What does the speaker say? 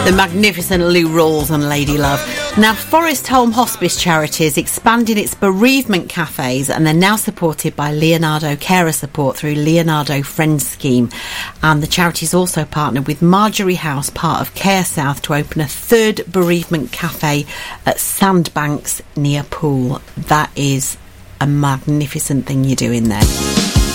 The magnificent Lou Rawls and Lady Love. Now, Forest Home Hospice Charity is expanding its bereavement cafes, and they're now supported by Leonardo Carer Support through Leonardo Friends Scheme. And the charity's also partnered with Marjorie House, part of Care South, to open a third bereavement cafe at Sandbanks near Poole. That is a magnificent thing you're doing there.